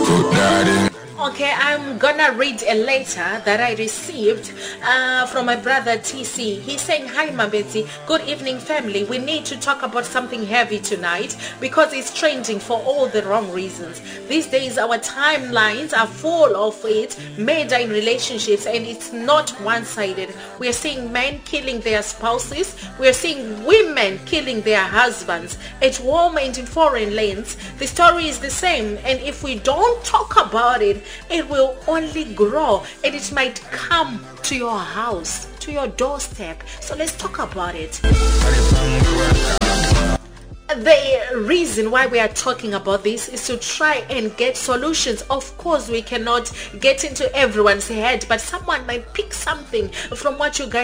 Okay, I'm gonna read a letter that I received from my brother TC. He's saying, hi Mabetsi, good evening family. We need to talk about something heavy tonight because it's trending for all the wrong reasons. These days our timelines are full of it, murder in relationships, and it's not one-sided. We are seeing men killing their spouses. We are seeing women killing their husbands at home and in foreign lands. The story is the same, and if we don't talk about it, it will only grow and it might come to your house, to your doorstep. So let's talk about it. The reason why we are talking about this is to try and get solutions. Of course, we cannot get into everyone's head, but someone might pick something from what you guys